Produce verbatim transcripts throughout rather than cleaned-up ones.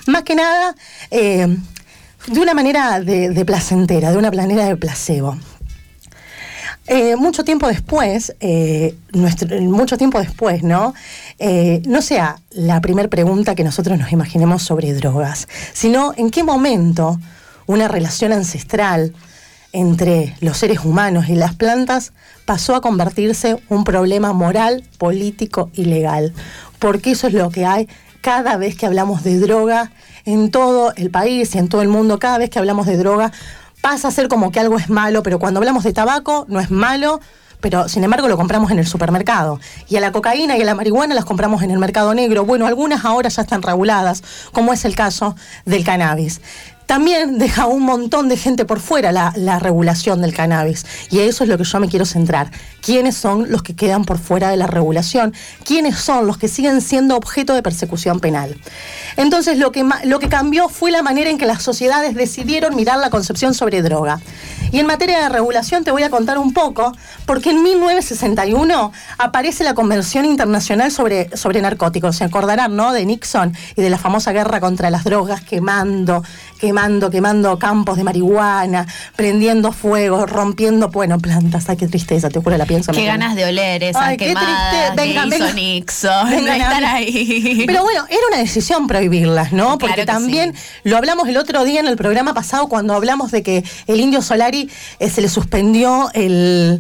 Más que nada, eh, de una manera de, de placentera, de una manera de placebo. Eh, mucho tiempo después, eh, nuestro, mucho tiempo después, ¿no? Eh, no sea la primera pregunta que nosotros nos imaginemos sobre drogas, sino en qué momento una relación ancestral entre los seres humanos y las plantas pasó a convertirse en un problema moral, político y legal. Porque eso es lo que hay cada vez que hablamos de droga en todo el país y en todo el mundo. Cada vez que hablamos de droga pasa a ser como que algo es malo, pero cuando hablamos de tabaco no es malo, pero sin embargo lo compramos en el supermercado. Y a la cocaína y a la marihuana las compramos en el mercado negro. Bueno, algunas ahora ya están reguladas, como es el caso del cannabis. También deja un montón de gente por fuera la, la regulación del cannabis. Y a eso es lo que yo me quiero centrar. ¿Quiénes son los que quedan por fuera de la regulación? ¿Quiénes son los que siguen siendo objeto de persecución penal? Entonces, lo que, lo que cambió fue la manera en que las sociedades decidieron mirar la concepción sobre droga. Y en materia de regulación te voy a contar un poco, porque en mil novecientos sesenta y uno aparece la Convención Internacional sobre, sobre Narcóticos. Se acordarán, ¿no?, de Nixon y de la famosa guerra contra las drogas, quemando, quemando, quemando campos de marihuana, prendiendo fuego, rompiendo, bueno, plantas. Ay, qué tristeza, te juro, la pienso. Qué ganas de oler esa Ay, quemada qué venga, que hizo venga, Nixon, venga, no estar ahí. Pero bueno, era una decisión prohibirlas, ¿no? Porque claro también sí. Lo hablamos el otro día en el programa pasado cuando hablamos de que el Indio Solari eh, se le suspendió el...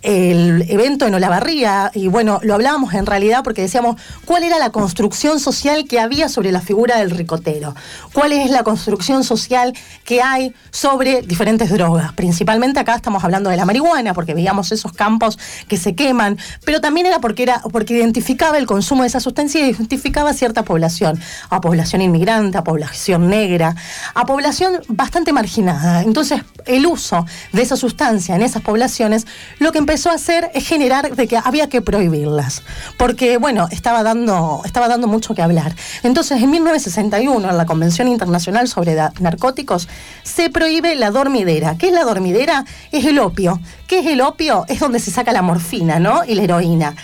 el evento en Olavarría, y bueno, lo hablábamos en realidad porque decíamos cuál era la construcción social que había sobre la figura del ricotero, cuál es la construcción social que hay sobre diferentes drogas. Principalmente acá estamos hablando de la marihuana, porque veíamos esos campos que se queman, pero también era porque era porque identificaba el consumo de esa sustancia y identificaba a cierta población, a población inmigrante, a población negra, a población bastante marginada. Entonces, el uso de esa sustancia en esas poblaciones, lo que empezó a hacer es generar de que había que prohibirlas, porque bueno, estaba dando, estaba dando mucho que hablar. Entonces, en mil novecientos sesenta y uno, en la Convención Internacional sobre da- Narcóticos, se prohíbe la dormidera. ¿Qué es la dormidera? Es el opio. ¿Qué es el opio? Es donde se saca la morfina, ¿no?, y la heroína.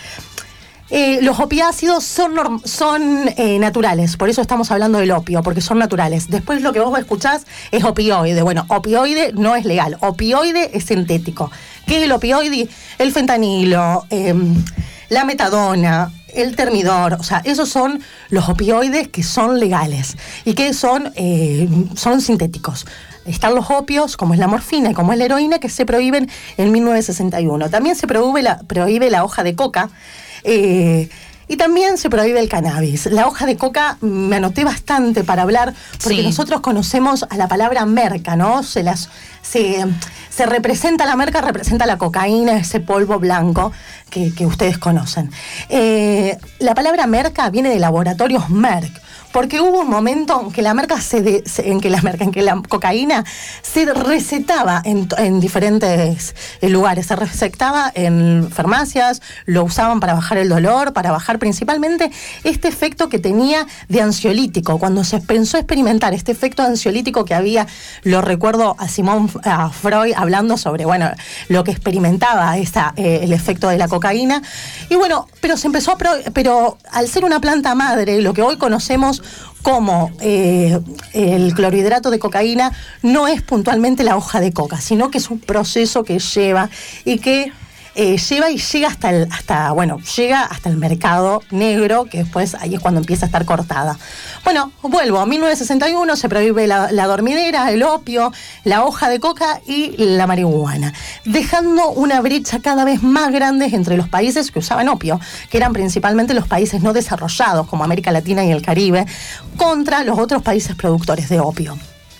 Eh, los opiáceos son, norm- son eh, naturales, por eso estamos hablando del opio, porque son naturales. Después lo que vos escuchás es opioide. Bueno, opioide no es legal, opioide es sintético. ¿Qué es el opioide? El fentanilo, eh, la metadona, el termidor, o sea, esos son los opioides que son legales y que son, eh, son sintéticos. Están los opios, como es la morfina y como es la heroína, que se prohíben en mil novecientos sesenta y uno. También se prohíbe la, prohíbe la hoja de coca, Eh, y también se prohíbe el cannabis. La hoja de coca me anoté bastante para hablar, porque sí. Nosotros conocemos a la palabra merca, ¿no? Se, las, se, se representa la merca, representa la cocaína, ese polvo blanco que, que ustedes conocen. Eh, la palabra merca viene de laboratorios Merck, porque hubo un momento en que la merca se de, en que la merca, en que la cocaína se recetaba en, en diferentes lugares, se recetaba en farmacias, lo usaban para bajar el dolor, para bajar principalmente este efecto que tenía de ansiolítico. Cuando se pensó experimentar este efecto ansiolítico que había, lo recuerdo a Simón a Freud hablando sobre, bueno, lo que experimentaba esa, eh, el efecto de la cocaína. Y bueno, pero se empezó a pro, pero al ser una planta madre, lo que hoy conocemos como eh, el clorhidrato de cocaína no es puntualmente la hoja de coca, sino que es un proceso que lleva y que eh, lleva y llega hasta el, hasta, bueno, llega hasta el mercado negro, que después ahí es cuando empieza a estar cortada. Bueno, vuelvo, en mil novecientos sesenta y uno se prohíbe la, la dormidera, el opio, la hoja de coca y la marihuana, dejando una brecha cada vez más grande entre los países que usaban opio, que eran principalmente los países no desarrollados, como América Latina y el Caribe, contra los otros países productores de opio.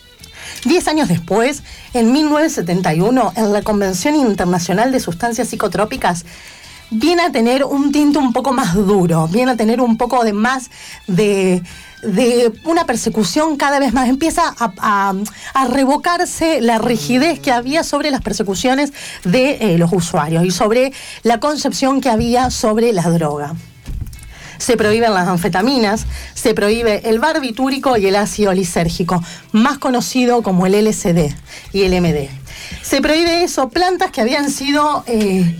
Diez años después, en mil novecientos setenta y uno, en la Convención Internacional de Sustancias Psicotrópicas, viene a tener un tinte un poco más duro, viene a tener un poco de más de, de una persecución cada vez más. Empieza a, a, a revocarse la rigidez que había sobre las persecuciones de eh, los usuarios y sobre la concepción que había sobre la droga. Se prohíben las anfetaminas, se prohíbe el barbitúrico y el ácido lisérgico, más conocido como el L S D y el M D. Se prohíbe eso, plantas que habían sido, eh,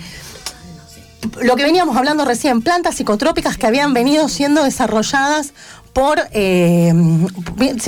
lo que veníamos hablando recién, plantas psicotrópicas que habían venido siendo desarrolladas por... Eh,